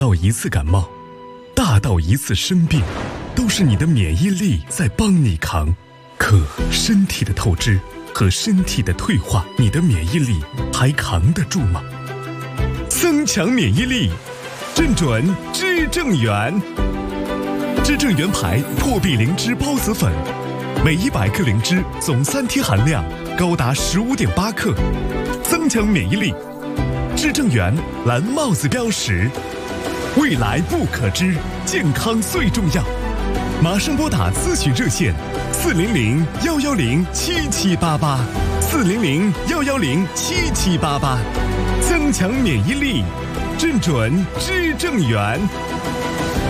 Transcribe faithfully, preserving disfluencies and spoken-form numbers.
到一次感冒，大到一次生病，都是你的免疫力在帮你扛。可身体的透支和身体的退化，你的免疫力还扛得住吗？增强免疫力，正准知正元。知正元牌破壁灵芝孢子粉，每一百克灵芝总三贴含量高达十五点八克，增强免疫力。知正元蓝帽子标识，未来不可知，健康最重要。马上拨打咨询热线四零零幺幺零七七八八，四零零幺幺零七七八八，增强免疫力，正准知正元。